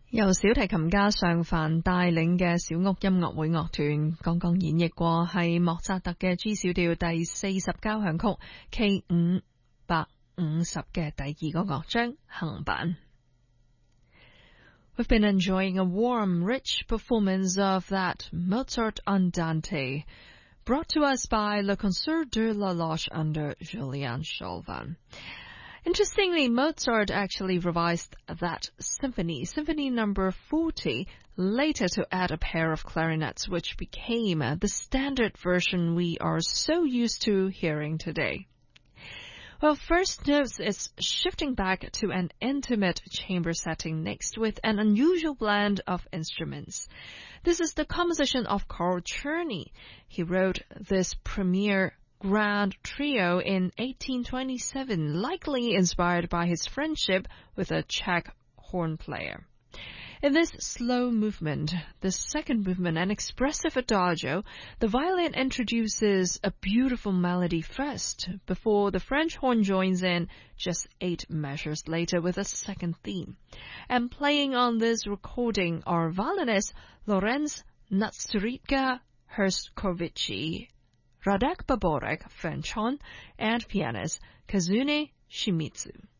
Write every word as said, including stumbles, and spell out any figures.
由小提琴家尚凡帶領嘅小屋音樂會樂團剛剛演繹過係莫扎特嘅 G 小調第四十交響曲 K 五百五十嘅第二個樂章行版。We've been enjoying a warm, rich performance of that Mozart Andante, brought to us by Le Concert de la Loge under Julian Chauvin.Interestingly, Mozart actually revised that symphony, Symphony number forty, later to add a pair of clarinets, which became the standard version we are so used to hearing today. Well, First Notes is shifting back to an intimate chamber setting next with an unusual blend of instruments. This is the composition of Carl Czerny. He wrote this premiere...grand trio in eighteen twenty-seven, likely inspired by his friendship with a Czech horn player. In this slow movement, the second movement, an expressive adagio, the violin introduces a beautiful melody first, before the French horn joins in just eight measures later with a second theme. And playing on this recording are violinists Lorenz Nasturitka-Herskovici, Radek Baborek, French horn, and pianist Kazune Shimizu.